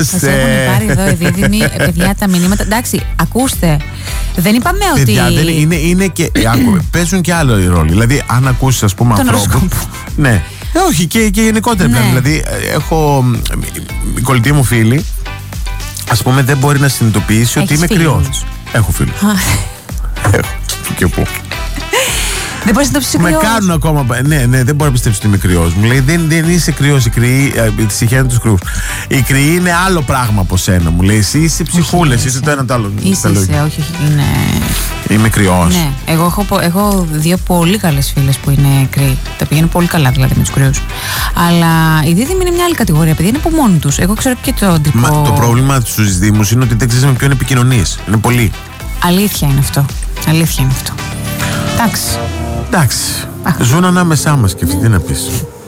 Μας έχουν πάρει εδώ οι δίδυμοι, παιδιά, τα μηνύματα. Εντάξει, ακούστε. Δεν είπαμε παιδιά, ότι. Είναι και. Παίζουν και άλλο ρόλο. Δηλαδή, αν ακούσει, ας πούμε, ανθρώπου. Ναι. Όχι, και γενικότερα. Ναι. Δηλαδή, έχω. Η κολλητή μου φίλη, ας πούμε, δεν μπορεί να συνειδητοποιήσει ότι είμαι κρυός. Έχω φίλους. Έχω. Και πού. Δεν μπορεί να το ψηφίσει. Με κάνουν ακόμα. Ναι, δεν μπορώ να πιστέψω ότι είμαι κρυός. Μου λέει δεν είσαι κρυός. Οι κρυοί τη συγχαίρουν τους κρυούς. Οι κρυοί είναι άλλο πράγμα από σένα. Μου λέει εσύ είσαι ψυχούλες. Είσαι το ένα το άλλο. Είσαι, όχι, είναι. Είμαι κρυός. Ναι, εγώ έχω δύο πολύ καλές φίλες που είναι κρυοί. Τα πηγαίνουν πολύ καλά δηλαδή με τους κρυούς. Αλλά οι δίδυμοι είναι μια άλλη κατηγορία. Παιδιά είναι από μόνοι τους. Εγώ ξέρω και το αντρικό. Μα το πρόβλημα στους δίδυμους είναι ότι δεν ξέρεις με ποιον επικοινωνείς. Είναι πολύ. Αλήθεια είναι αυτό. Εντάξει. Ζουν ανάμεσά μας και αυτή τι να πεις.